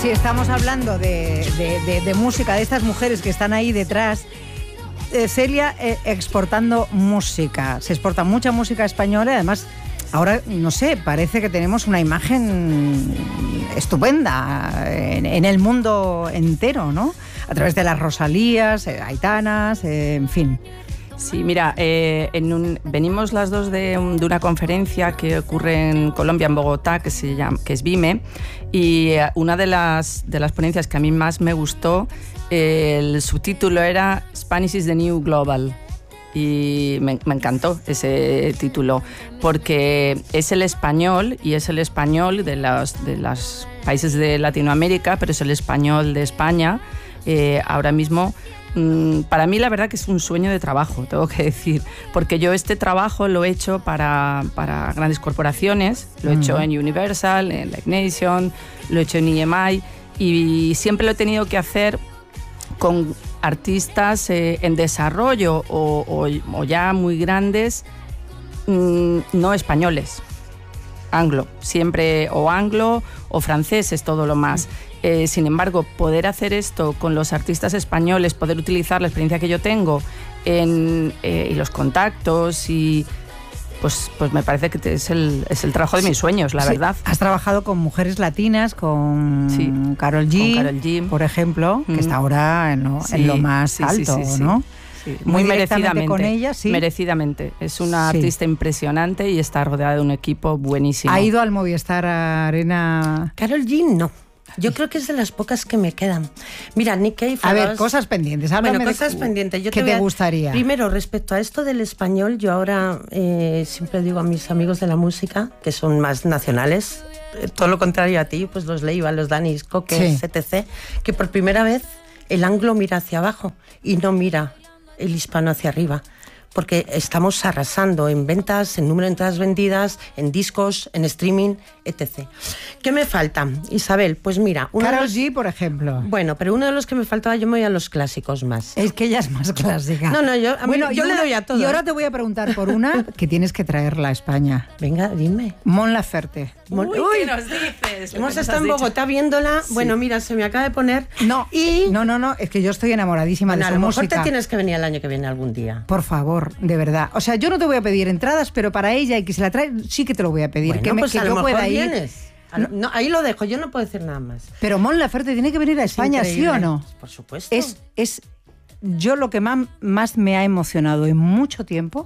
Si estamos hablando de música, de estas mujeres que están ahí detrás, Celia exportando música. Se exporta mucha música española y además ahora, no sé, parece que tenemos una imagen estupenda en el mundo entero, ¿no? A través de las Rosalías, Aitanas, en fin. Sí, mira, venimos las dos de una conferencia que ocurre en Colombia, en Bogotá, que es VIME, y una de las ponencias que a mí más me gustó, el subtítulo era Spanish is the New Global. Y me encantó ese título, porque es el español, y es el español de los países de Latinoamérica, pero es el español de España. Ahora mismo, para mí la verdad que es un sueño de trabajo, tengo que decir, porque yo este trabajo lo he hecho para grandes corporaciones, lo he hecho en Universal, en Live Nation, lo he hecho en EMI, y siempre lo he tenido que hacer con artistas en desarrollo o ya muy grandes, no españoles, anglo, siempre o anglo o franceses, todo lo más. Sin embargo, poder hacer esto con los artistas españoles, poder utilizar la experiencia que yo tengo y los contactos y pues me parece que es el trabajo de mis sueños, la verdad. Has trabajado con mujeres latinas, con Karol G, por ejemplo, que está ahora en lo más alto, ¿no? Sí, muy merecidamente con ella, sí. Merecidamente. Es una artista impresionante y está rodeada de un equipo buenísimo. ¿Ha ido al Movistar Arena? Karol G, no. Yo creo que es de las pocas que me quedan. Mira, Nick Cave... A ver, cosas pendientes. Bueno, cosas pendientes. ¿Qué te gustaría? Primero, respecto a esto del español, yo ahora siempre digo a mis amigos de la música, que son más nacionales, todo lo contrario a ti, pues los Leiva, los Danis, Coques, etc., que por primera vez el anglo mira hacia abajo y no mira el hispano hacia arriba. Porque estamos arrasando en ventas, en número de entradas vendidas, en discos, en streaming, etc. ¿Qué me falta, Isabel? Pues mira... Karol G, por ejemplo. Bueno, pero uno de los que me faltaba, yo me voy a los clásicos más. Es que ella es más clásica. No, yo le doy a todo. Y ahora te voy a preguntar por una que tienes que traerla a España. Venga, dime. Mon Laferte. Uy, ¿qué nos dices? Hemos estado en Bogotá viéndola. Sí. Bueno, mira, se me acaba de poner... No, es que yo estoy enamoradísima de su música. A lo mejor te tienes que venir el año que viene algún día. Por favor, de verdad. O sea, yo no te voy a pedir entradas, pero para ella y que se la trae, sí que te lo voy a pedir. Bueno, que a lo yo mejor pueda ir. Vienes. No, ahí lo dejo, yo no puedo decir nada más. Pero Mon Laferte tiene que venir a España, ¿sí o no? Por supuesto. Es yo lo que más me ha emocionado en mucho tiempo,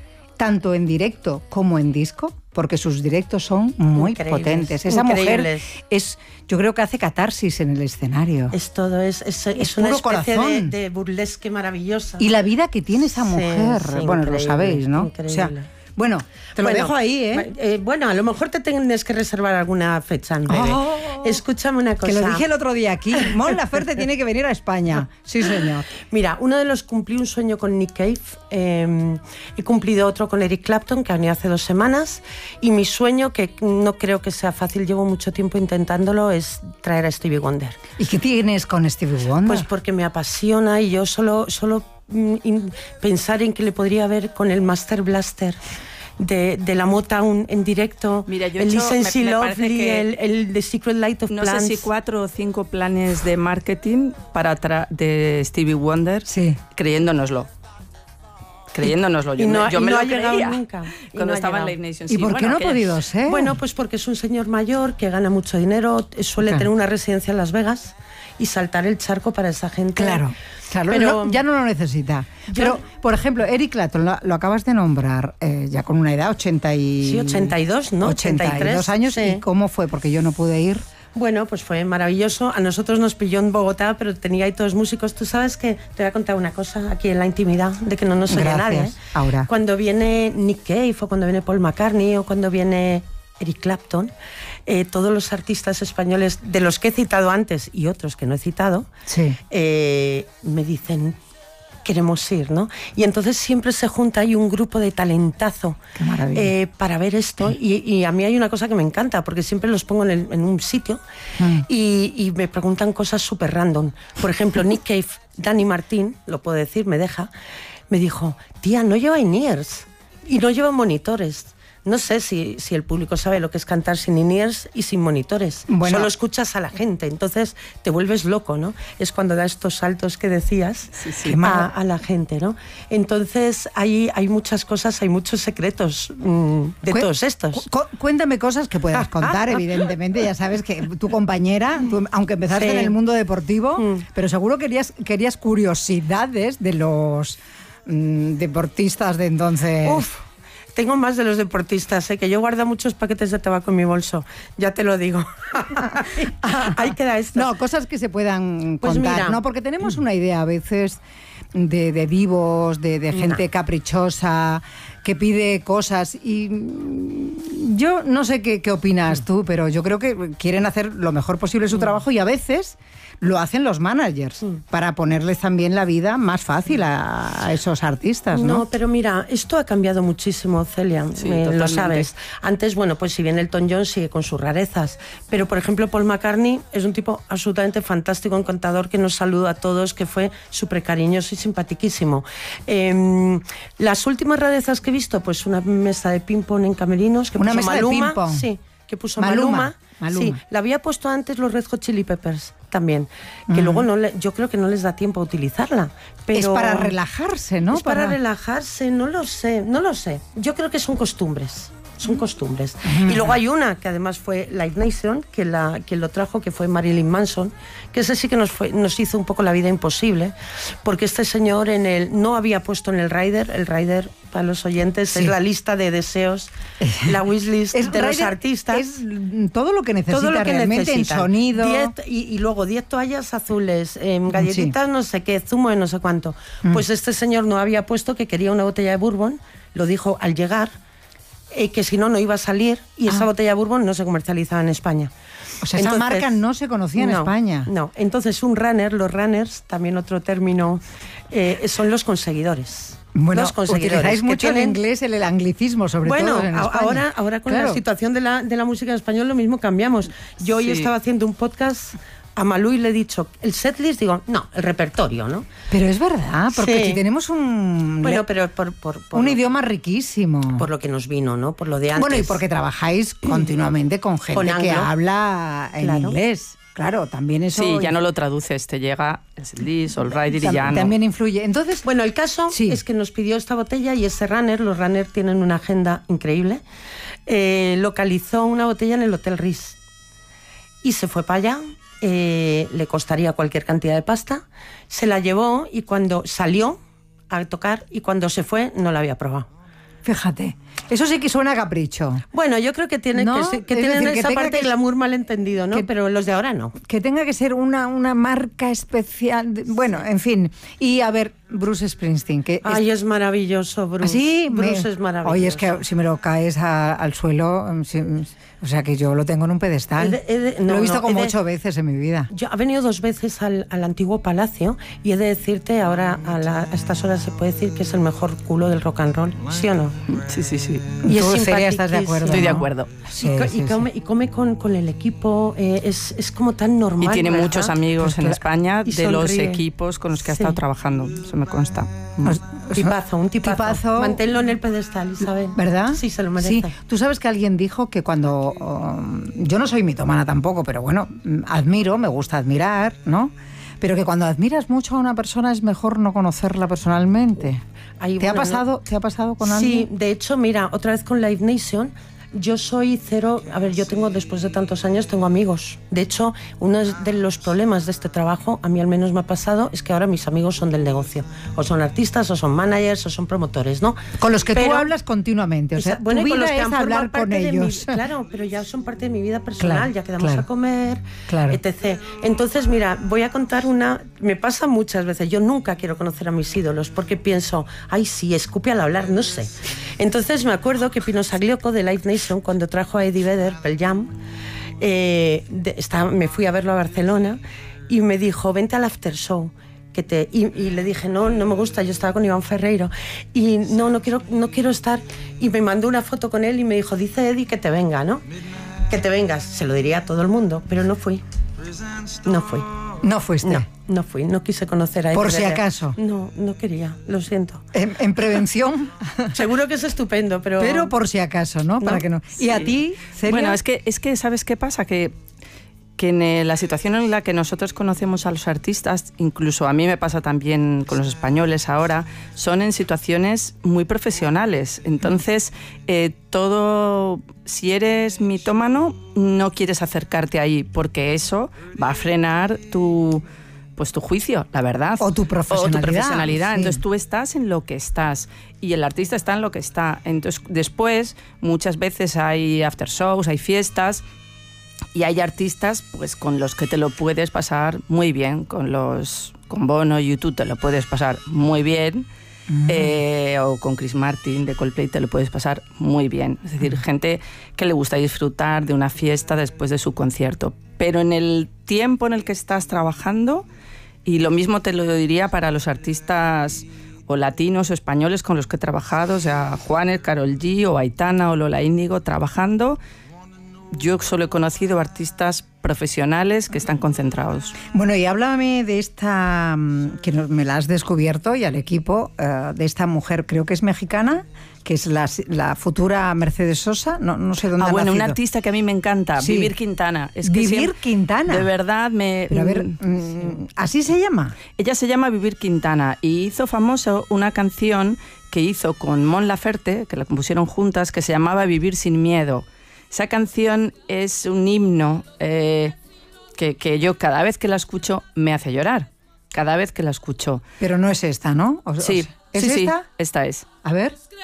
tanto en directo como en disco, porque sus directos son muy potentes. Esa mujer yo creo que hace catarsis en el escenario. Es todo, es una especie de burlesque maravillosa. Y la vida que tiene esa mujer, bueno, lo sabéis, ¿no? Increíble. O sea, bueno, te lo dejo ahí, ¿eh? Bueno, a lo mejor te tienes que reservar alguna fecha en breve. Escúchame una cosa. Que lo dije el otro día aquí. Mon Laferte tiene que venir a España. Sí, señor. Mira, cumplí un sueño con Nick Cave. He cumplido otro con Eric Clapton, que ha venido hace 2 semanas. Y mi sueño, que no creo que sea fácil, llevo mucho tiempo intentándolo, es traer a Stevie Wonder. ¿Y qué tienes con Stevie Wonder? Pues porque me apasiona y yo solo pensar en que le podría ver con el Master Blaster de la Motown en directo. Mira, yo el Listen See Lovely, el The Secret Light of Plants. No sé si 4 o 5 planes de marketing de Stevie Wonder, creyéndonoslo. Yo me lo creía nunca. Cuando estaba en Live Nation. ¿Y por qué no ha podido ser? Bueno, pues porque es un señor mayor que gana mucho dinero, suele tener una residencia en Las Vegas y saltar el charco para esa gente. Claro, pero ya no lo necesita. Pero, por ejemplo, Eric Clapton, lo acabas de nombrar, ya con una edad, 82, ¿no? 82 años. Sí. ¿Y cómo fue? Porque yo no pude ir. Bueno, pues fue maravilloso. A nosotros nos pilló en Bogotá, pero tenía ahí todos músicos. Tú sabes que te voy a contar una cosa aquí en la intimidad, de que no nos oye nadie. Ahora. Cuando viene Nick Cave, o cuando viene Paul McCartney, o cuando viene Eric Clapton, todos los artistas españoles, de los que he citado antes y otros que no he citado, me dicen... queremos ir, ¿no? Y entonces siempre se junta ahí un grupo de talentazo para ver esto. Y a mí hay una cosa que me encanta, porque siempre los pongo en un sitio y me preguntan cosas súper random. Por ejemplo, Nick Cave, Dani Martín, lo puedo decir, me dijo, tía, no lleva in-ears y no lleva monitores. no sé si el público sabe lo que es cantar sin in-ears y sin monitores. Bueno, solo escuchas a la gente, entonces te vuelves loco, ¿no? Es cuando da estos saltos que decías a la gente, ¿no? Entonces hay muchas cosas, hay muchos secretos de todos estos. Cuéntame cosas que puedas contar, evidentemente. Ya sabes que tu compañera, aunque empezaste en el mundo deportivo, pero seguro querías curiosidades de los deportistas de entonces. Uf. Tengo más de los deportistas, que yo guardo muchos paquetes de tabaco en mi bolso, ya te lo digo. Ahí queda esto. No, cosas que se puedan contar, mira, ¿no? Porque tenemos una idea a veces de divos, de gente caprichosa, que pide cosas, y yo no sé qué opinas tú, pero yo creo que quieren hacer lo mejor posible su trabajo, y a veces lo hacen los managers para ponerles también la vida más fácil a esos artistas, ¿no? No, pero mira, esto ha cambiado muchísimo, Celia, lo sabes. Antes, bueno, pues si bien Elton John sigue con sus rarezas, pero por ejemplo Paul McCartney es un tipo absolutamente fantástico, encantador, que nos saluda a todos, que fue súper cariñoso y simpatiquísimo. Las últimas rarezas que he visto, pues una mesa de ping-pong en camerinos que una puso mesa Maluma, de ping-pong. Sí, que puso Maluma. Sí, la había puesto antes los Red Hot Chili Peppers también, que luego yo creo que no les da tiempo a utilizarla. Pero es para relajarse, ¿no? Es para relajarse, no lo sé. Yo creo que son costumbres. Y luego hay una que además fue Live Nation, que lo trajo, que fue Marilyn Manson, que ese sí que nos hizo un poco la vida imposible, porque este señor no había puesto en el rider, para los oyentes, es la lista de deseos, la wishlist de los artistas. Es todo lo que necesita realmente en sonido. Y luego 10 toallas azules, galletitas no sé qué, zumo de no sé cuánto. Pues este señor no había puesto que quería una botella de bourbon, lo dijo al llegar, que si no iba a salir, y esa botella de bourbon no se comercializaba en España. O sea, esa marca no se conocía en España. No, entonces los runners, también otro término, son los conseguidores. Bueno, utilizáis mucho el inglés, el anglicismo, sobre todo en España. Ahora con la situación de la música en español lo mismo cambiamos. Yo hoy estaba haciendo un podcast a Malú y le he dicho, el setlist, digo, no, el repertorio, ¿no? Pero es verdad, porque si tenemos un idioma riquísimo. Por lo que nos vino, ¿no? Por lo de antes. Bueno, y porque trabajáis continuamente con gente que habla en inglés. Claro, también eso... Sí, ya no lo traduces, te llega el setlist o el rider y ya no. También influye. Entonces, bueno, el caso es que nos pidió esta botella y ese runner, los runners tienen una agenda increíble, localizó una botella en el Hotel Ritz y se fue para allá. Le costaría cualquier cantidad de pasta, se la llevó y cuando salió a tocar y cuando se fue no la había probado. Fíjate, eso sí que suena a capricho. Bueno, yo creo que tienen esa parte de glamour malentendido, ¿no? Pero los de ahora no. Que tenga que ser una marca especial. Bueno, en fin. Y a ver, Bruce Springsteen. Es maravilloso, Bruce. ¿Sí? Bruce es maravilloso. Oye, es que si me lo caes al suelo, o sea que yo lo tengo en un pedestal. Lo he visto como 8 veces en mi vida. Yo he venido 2 veces al antiguo palacio y he de decirte, ahora a estas horas se puede decir que es el mejor culo del rock and roll, ¿sí o no? Sí. Y es simpático. ¿Estás de acuerdo? Estoy de acuerdo. Y come con el equipo, es como tan normal. Y tiene ¿verdad? muchos amigos en España de sonríe. Los equipos con los que ha estado trabajando, eso me consta. Un tipazo. Manténlo en el pedestal, Isabel. ¿Verdad? Sí, se lo merece. Sí. Tú sabes que alguien dijo que cuando... yo no soy mitomana tampoco, pero bueno, me gusta admirar, ¿no? Pero que cuando admiras mucho a una persona es mejor no conocerla personalmente. ¿Te ha pasado con alguien? Sí, de hecho, mira, otra vez con Live Nation, yo soy cero... A ver, yo tengo, después de tantos años, tengo amigos. De hecho, uno de los problemas de este trabajo, a mí al menos me ha pasado, es que ahora mis amigos son del negocio. O son artistas, o son managers, o son promotores, ¿no? Con los que tú hablas continuamente. O sea, bueno, tu vida con los que es hablar con ellos. Claro, pero ya son parte de mi vida personal, Claro, ya quedamos a comer, claro. etc. Entonces, mira, voy a contar una... Me pasa muchas veces, yo nunca quiero conocer a mis ídolos porque pienso, ay, sí, escupe al hablar, no sé. Entonces me acuerdo que Pino Sagliocco de Live Nation, cuando trajo a Eddie Vedder, Pearl Jam, me fui a verlo a Barcelona y me dijo, vente al after show. Y le dije, no me gusta, yo estaba con Iván Ferreiro y no quiero estar. Y me mandó una foto con él y me dijo, dice Eddie que te venga, ¿no? Que te vengas. Se lo diría a todo el mundo, pero no fui. No fui. ¿No fuiste? No fui, no quise conocer a Por si acaso. No quería, lo siento. ¿En prevención? Seguro que es estupendo, pero... Pero por si acaso, ¿no? Para que no. ¿Y a ti, Celia? Bueno, es que ¿sabes qué pasa? Que en la situación en la que nosotros conocemos a los artistas, incluso a mí me pasa también con los españoles ahora, son en situaciones muy profesionales. Entonces, si eres mitómano, no quieres acercarte ahí, porque eso va a frenar tu juicio, la verdad. O tu profesionalidad. Sí. Entonces tú estás en lo que estás y el artista está en lo que está. Entonces después, muchas veces hay after shows, hay fiestas, y hay artistas pues con los que te lo puedes pasar muy bien, con Bono y U2 te lo puedes pasar muy bien, o con Chris Martin de Coldplay te lo puedes pasar muy bien. Es decir, gente que le gusta disfrutar de una fiesta después de su concierto. Pero en el tiempo en el que estás trabajando, y lo mismo te lo diría para los artistas o latinos o españoles con los que he trabajado, o sea, Juanes, Karol G o Aitana o Lola Índigo trabajando, yo solo he conocido artistas profesionales que están concentrados. Bueno, y háblame de esta, que me la has descubierto, y al equipo, de esta mujer, creo que es mexicana, que es la futura Mercedes Sosa, no sé dónde ha nacido. Una artista que a mí me encanta, sí. Vivir Quintana. Quintana. De verdad Pero a ver, ¿así se llama? Ella se llama Vivir Quintana y hizo famoso una canción que hizo con Mon Laferte, que la compusieron juntas, que se llamaba Vivir sin miedo. Esa canción es un himno que yo cada vez que la escucho me hace llorar. Cada vez que la escucho. Pero no es esta, ¿no? Sí. ¿Es esta? Esta es. A ver.